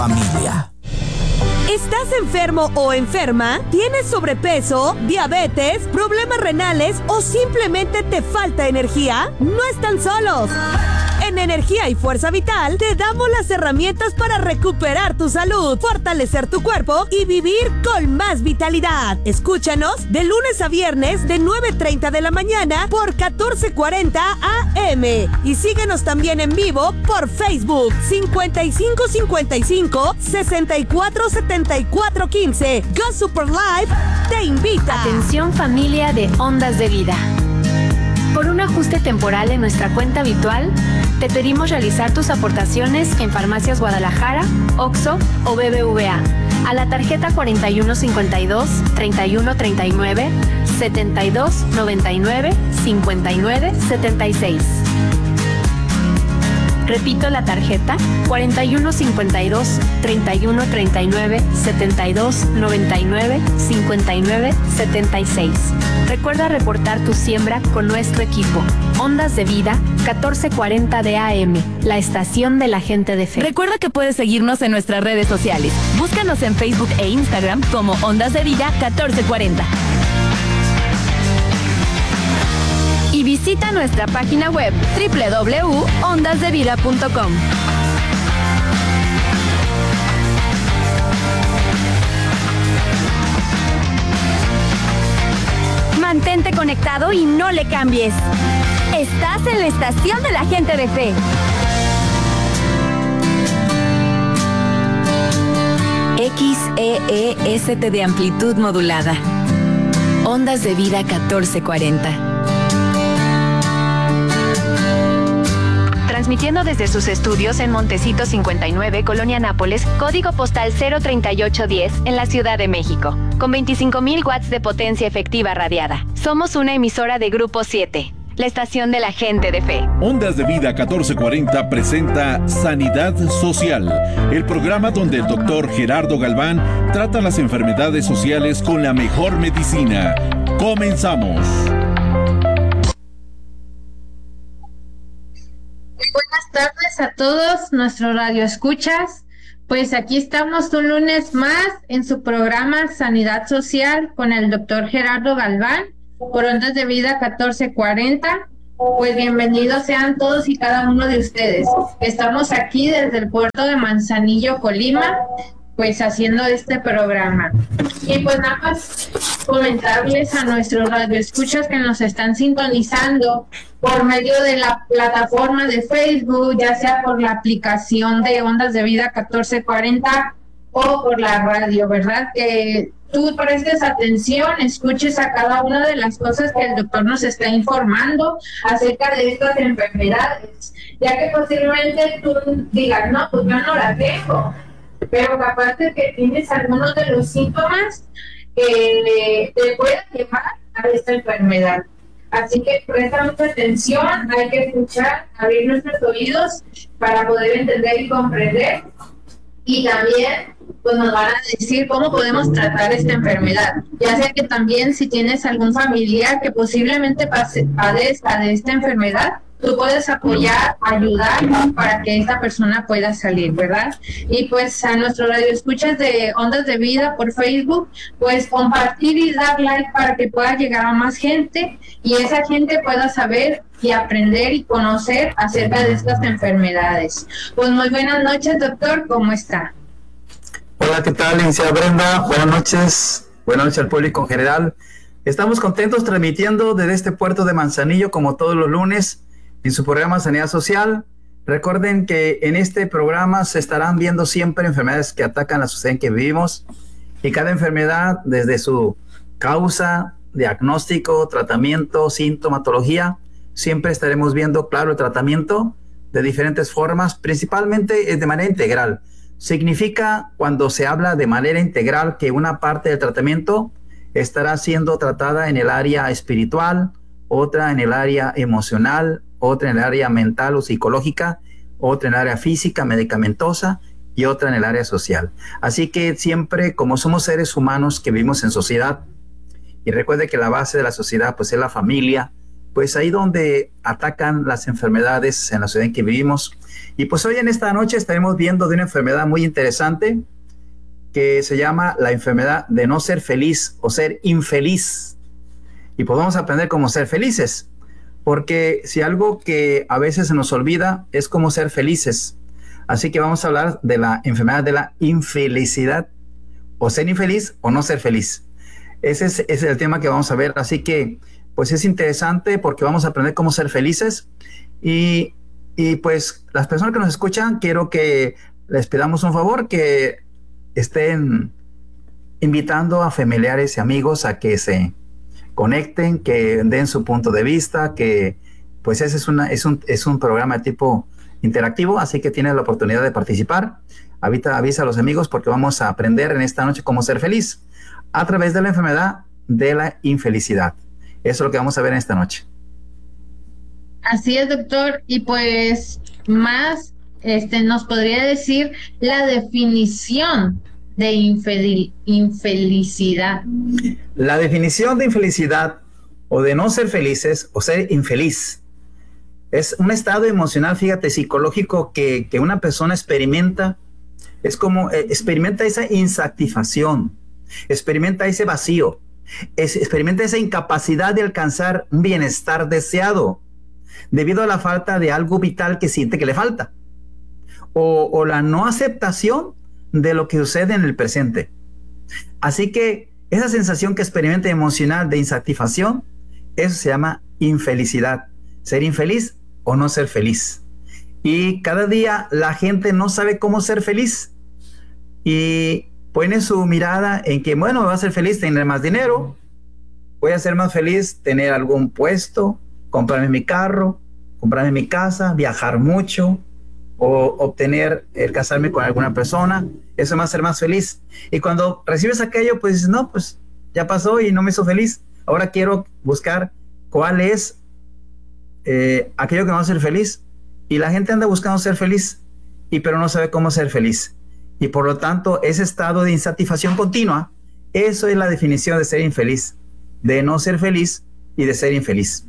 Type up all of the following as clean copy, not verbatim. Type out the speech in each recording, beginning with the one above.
Familia. ¿Estás enfermo o enferma? ¿Tienes sobrepeso, diabetes, problemas renales o simplemente te falta energía? No están solos. En Energía y Fuerza Vital te damos las herramientas para recuperar tu salud, fortalecer tu cuerpo y vivir con más vitalidad. Escúchanos de lunes a viernes de 9:30 de la mañana por 1440 AM. Y síguenos también en vivo por Facebook 5555 647415. Go Super Live te invita. Atención familia de Ondas de Vida. Por un ajuste temporal en nuestra cuenta habitual, te pedimos realizar tus aportaciones en Farmacias Guadalajara, OXXO o BBVA a la tarjeta 4152 3139 7299 5976. Repito la tarjeta 4152 3139 7299 5976. Recuerda reportar tu siembra con nuestro equipo. Ondas de Vida 1440 de AM, la estación de la gente de fe. Recuerda que puedes seguirnos en nuestras redes sociales. Búscanos en Facebook e Instagram como Ondas de Vida 1440. Y visita nuestra página web www.ondasdevida.com. Mantente conectado y no le cambies. Estás en la estación de la gente de fe. XEEST de amplitud modulada. Ondas de Vida 1440. Transmitiendo desde sus estudios en Montecito 59, Colonia Nápoles, código postal 03810 en la Ciudad de México, con 25,000 watts de potencia efectiva radiada. Somos una emisora de Grupo 7, la estación de la gente de fe. Ondas de Vida 1440 presenta Sanidad Social, el programa donde el doctor Gerardo Galván trata las enfermedades sociales con la mejor medicina. Comenzamos. Buenas tardes a todos nuestros radioescuchas. Pues aquí estamos un lunes más en su programa Sanidad Social con el doctor Gerardo Galván por Ondas de Vida 1440. Pues bienvenidos sean todos y cada uno de ustedes. Estamos aquí desde el puerto de Manzanillo, Colima, pues haciendo este programa. Y pues nada más comentarles a nuestros radioescuchas que nos están sintonizando por medio de la plataforma de Facebook, ya sea por la aplicación de Ondas de Vida 1440 o por la radio, ¿verdad? Que tú prestes atención, escuches a cada una de las cosas que el doctor nos está informando acerca de estas enfermedades, ya que posiblemente tú digas, no, pues yo no la tengo, pero capaz de que tienes algunos de los síntomas que te pueden llevar a esta enfermedad. Así que presta mucha atención, hay que escuchar, abrir nuestros oídos para poder entender y comprender. Y también pues nos van a decir cómo podemos tratar esta enfermedad. Ya sea que también si tienes algún familiar que posiblemente padezca de esta enfermedad, tú puedes apoyar, ayudar para que esta persona pueda salir, ¿verdad? Y pues a nuestro radioescuchas de Ondas de Vida por Facebook, pues compartir y dar like para que pueda llegar a más gente y esa gente pueda saber y aprender y conocer acerca de estas enfermedades. Pues muy buenas noches, doctor, ¿cómo está? Hola, ¿qué tal, licenciada Brenda? Buenas noches al público en general. Estamos contentos transmitiendo desde este puerto de Manzanillo como todos los lunes en su programa Sanidad Social. Recuerden que en este programa se estarán viendo siempre enfermedades que atacan la sociedad en que vivimos y cada enfermedad desde su causa, diagnóstico, tratamiento, sintomatología, siempre estaremos viendo, claro, el tratamiento de diferentes formas, principalmente de manera integral. Significa cuando se habla de manera integral que una parte del tratamiento estará siendo tratada en el área espiritual, otra en el área emocional, otra en el área mental o psicológica, otra en el área física, medicamentosa y otra en el área social. Así que siempre, como somos seres humanos que vivimos en sociedad, y recuerde que la base de la sociedad pues es la familia, pues ahí donde atacan las enfermedades en la ciudad en que vivimos. Y pues hoy en esta noche estaremos viendo de una enfermedad muy interesante que se llama la enfermedad de no ser feliz o ser infeliz. Y pues vamos a aprender cómo ser felices, porque si algo que a veces se nos olvida es cómo ser felices. Así que vamos a hablar de la enfermedad de la infelicidad, o ser infeliz o no ser feliz. Ese es el tema que vamos a ver, así que pues es interesante porque vamos a aprender cómo ser felices y pues las personas que nos escuchan, quiero que les pidamos un favor, que estén invitando a familiares y amigos a que se conecten, que den su punto de vista, que pues ese es un programa de tipo interactivo, así que tienes la oportunidad de participar. Avisa a los amigos porque vamos a aprender en esta noche cómo ser feliz a través de la enfermedad de la infelicidad. Eso es lo que vamos a ver en esta noche. Así es, doctor. Y pues más, nos podría decir la definición de infelicidad. La definición de infelicidad o de no ser felices o ser infeliz es un estado emocional, fíjate, psicológico que una persona experimenta. Es como experimenta esa insatisfacción, experimenta ese vacío, experimenta esa incapacidad de alcanzar un bienestar deseado debido a la falta de algo vital que siente que le falta, o la no aceptación de lo que sucede en el presente. Así que esa sensación que experimenta emocional de insatisfacción, eso se llama infelicidad, ser infeliz o no ser feliz. Y cada día la gente no sabe cómo ser feliz y pone su mirada en que, bueno, me va a ser feliz tener más dinero, voy a ser más feliz tener algún puesto, comprarme mi carro, comprarme mi casa, viajar mucho o obtener el casarme con alguna persona. Eso me va a hacer más feliz. Y cuando recibes aquello, pues dices, no, pues ya pasó y no me hizo feliz. Ahora quiero buscar cuál es aquello que me va a hacer feliz. Y la gente anda buscando ser feliz, pero no sabe cómo ser feliz. Y por lo tanto, ese estado de insatisfacción continua, eso es la definición de ser infeliz, de no ser feliz y de ser infeliz.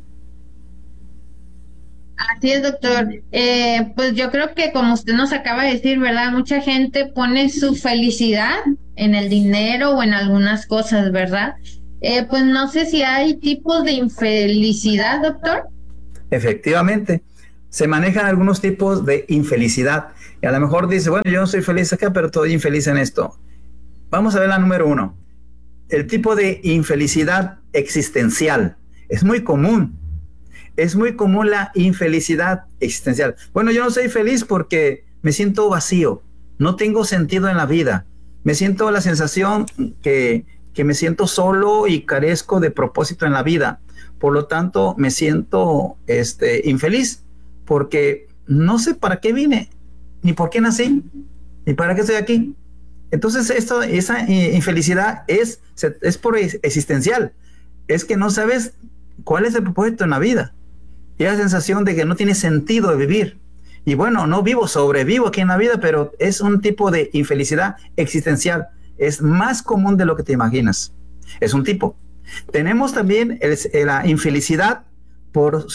Así es, doctor. Pues yo creo que como usted nos acaba de decir, ¿verdad? Mucha gente pone su felicidad en el dinero o en algunas cosas, ¿verdad? Pues no sé si hay tipos de infelicidad, doctor. Efectivamente. Se manejan algunos tipos de infelicidad. Y a lo mejor dice, bueno, yo no soy feliz acá, pero estoy infeliz en esto. Vamos a ver la número 1. El tipo de infelicidad existencial. Es muy común. Es muy común la infelicidad existencial. Bueno, yo no soy feliz porque me siento vacío. No tengo sentido en la vida. Me siento la sensación que me siento solo y carezco de propósito en la vida. Por lo tanto, me siento infeliz. Porque no sé para qué vine, ni por qué nací, ni para qué estoy aquí. Entonces esa infelicidad es por existencial. Es que no sabes cuál es el propósito en la vida. Y la sensación de que no tiene sentido de vivir. Y bueno, no vivo, sobrevivo aquí en la vida, pero es un tipo de infelicidad existencial. Es más común de lo que te imaginas. Es un tipo. Tenemos también la infelicidad por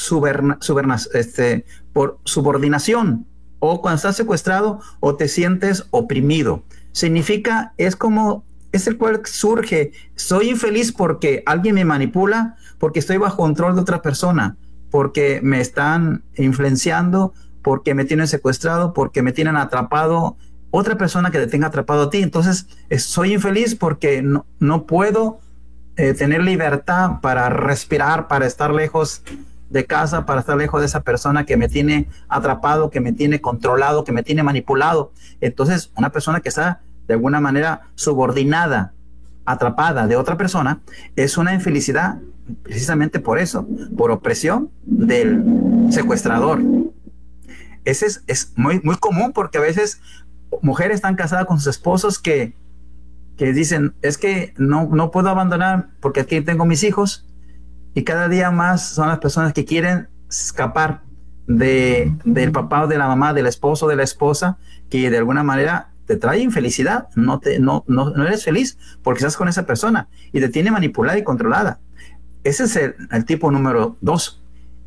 subordinación, o cuando estás secuestrado o te sientes oprimido. Significa, es el cual surge, soy infeliz porque alguien me manipula, porque estoy bajo control de otra persona, porque me están influenciando, porque me tienen secuestrado, porque me tienen atrapado, otra persona que te tenga atrapado a ti. Entonces, soy infeliz porque no puedo tener libertad para respirar, para estar lejos de casa, para estar lejos de esa persona que me tiene atrapado, que me tiene controlado, que me tiene manipulado. Entonces, una persona que está de alguna manera subordinada, atrapada de otra persona, es una infelicidad precisamente por eso, por opresión del secuestrador. Ese es muy, muy común, porque a veces mujeres están casadas con sus esposos que dicen, es que no puedo abandonar porque aquí tengo mis hijos. Y cada día más son las personas que quieren escapar del papá o de la mamá, del esposo o de la esposa, que de alguna manera te trae infelicidad. No eres feliz porque estás con esa persona y te tiene manipulada y controlada. Ese es el tipo número 2.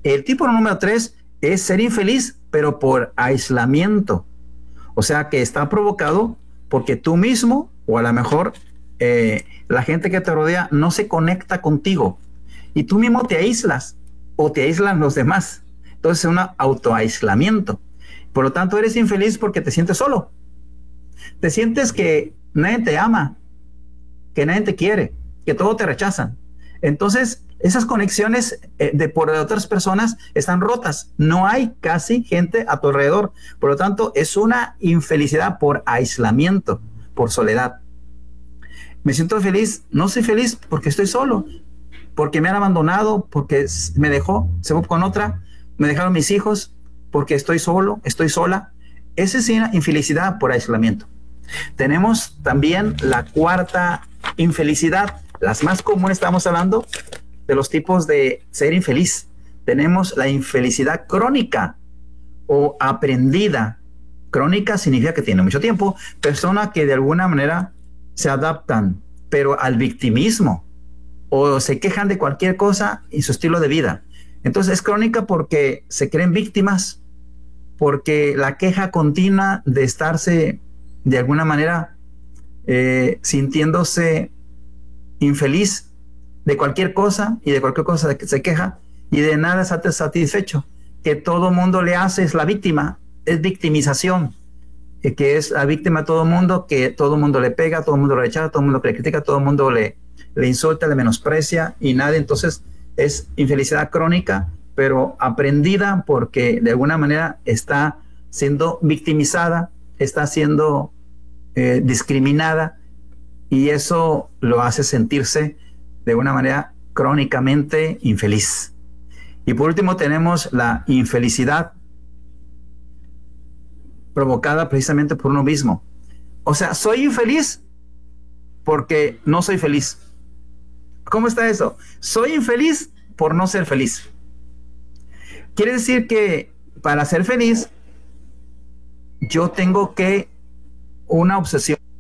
El tipo número 3 es ser infeliz, pero por aislamiento. O sea, que está provocado porque tú mismo, o a lo mejor la gente que te rodea, no se conecta contigo. Y tú mismo te aíslas, o te aíslan los demás. Entonces es un autoaislamiento. Por lo tanto, eres infeliz porque te sientes solo. Te sientes que nadie te ama, que nadie te quiere, que todo te rechazan. Entonces, esas conexiones por otras personas están rotas. No hay casi gente a tu alrededor. Por lo tanto, es una infelicidad por aislamiento, por soledad. Me siento feliz. No soy feliz porque estoy solo, porque me han abandonado, porque me dejó, se fue con otra, me dejaron mis hijos, porque estoy solo, estoy sola. Esa es una infelicidad por aislamiento. Tenemos también la cuarta infelicidad, las más comunes. Estamos hablando de los tipos de ser infeliz. Tenemos la infelicidad crónica o aprendida. Crónica significa que tiene mucho tiempo. Personas que de alguna manera se adaptan, pero al victimismo, o se quejan de cualquier cosa y su estilo de vida. Entonces es crónica porque se creen víctimas, porque la queja continua de estarse de alguna manera sintiéndose infeliz de cualquier cosa, y de cualquier cosa que se queja, y de nada está satisfecho. Que todo mundo le hace, es la víctima, es victimización, que es la víctima a todo mundo, que todo mundo le pega, todo mundo le rechaza, todo mundo le critica, todo mundo le insulta, le menosprecia, y nada. Entonces es infelicidad crónica, pero aprendida porque de alguna manera está siendo victimizada, está siendo discriminada, y eso lo hace sentirse de una manera crónicamente infeliz. Y por último tenemos la infelicidad provocada precisamente por uno mismo. O sea, soy infeliz porque no soy feliz. ¿Cómo está eso? Soy infeliz por no ser feliz. Quiere decir que para ser feliz yo tengo que una obsesión